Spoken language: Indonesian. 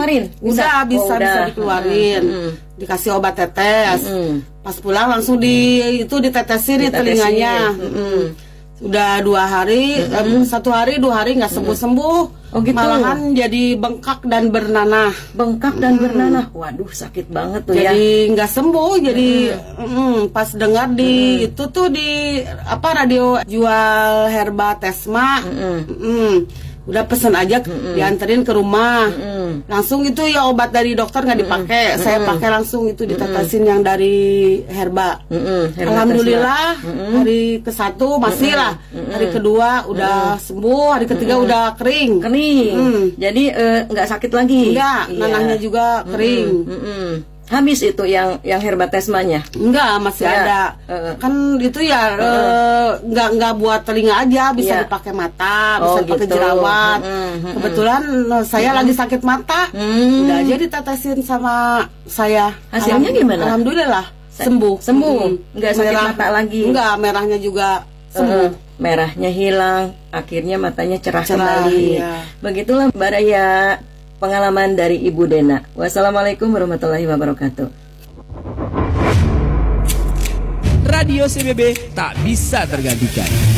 dikeluarin? Bisa dikeluarin. Dikasih obat tetes. Pas pulang langsung ditetesin di telinganya. Udah 2 hari, 1 hari 2 hari nggak sembuh. Oh gitu. Malahan jadi bengkak dan bernanah. Bengkak dan bernanah. Waduh, sakit banget tuh ya. Jadi nggak sembuh. Jadi pas dengar di itu tuh di radio jual herba Tesma. Udah pesen aja, dianterin ke rumah. Langsung itu ya obat dari dokter nggak dipakai. Saya pakai langsung itu ditetesin yang dari herba. Alhamdulillah hari ke-1 masih lah. Hari kedua udah sembuh, hari ketiga udah kering. Jadi nggak sakit lagi. Enggak, nanahnya juga kering. Habis itu yang herba Tesmanya? Enggak, masih ada. Kan itu ya enggak buat telinga aja, bisa dipakai mata, bisa dipakai jerawat. Kebetulan saya lagi sakit mata. Udah aja ditetesin sama saya. Hasilnya gimana? Alhamdulillah sembuh. Enggak sakit mata lagi. Enggak, merahnya juga sembuh. Merahnya hilang, akhirnya matanya cerah kembali. Iya. Begitulah Mbak Raya, pengalaman dari Ibu Dena. Wassalamualaikum warahmatullahi wabarakatuh. Radio CBB tak bisa tergantikan.